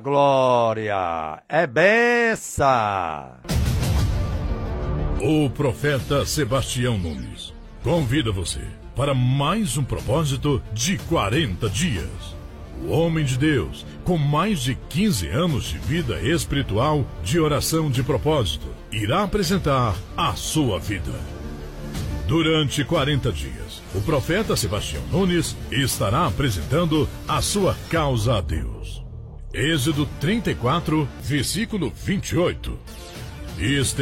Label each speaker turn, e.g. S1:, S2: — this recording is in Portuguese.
S1: Glória, é benção.
S2: O profeta Sebastião Nunes convida você para mais um propósito de 40 dias. O homem de Deus, com mais de 15 anos de vida espiritual, de oração de propósito, irá apresentar a sua vida. Durante 40 dias, o profeta Sebastião Nunes estará apresentando a sua causa a Deus. Êxodo 34, versículo 28.